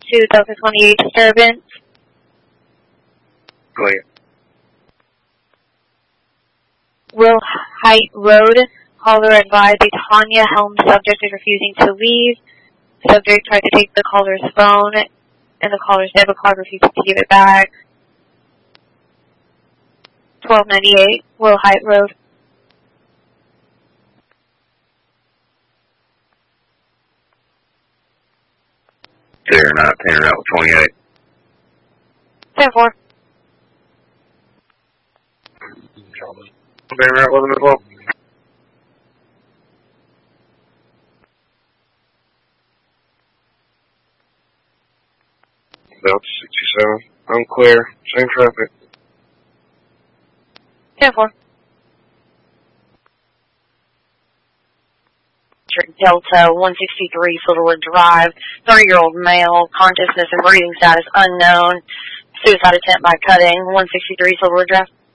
to Delta 28 disturbance. Clear. Will Height Road. Caller advised a Tanya Helm subject is refusing to leave. Subject tried to take the caller's phone, and the caller's debit card refused to give it back. 1298, Will Height Road. Clear 19, route 28. 10-4. Okay, route 11 as well. Delta 67. Unclear. Same traffic. 10-4. Delta 163 Silverwood Drive, 30-year-old male, consciousness and breathing status unknown, suicide attempt by cutting, 163 Silverwood Drive.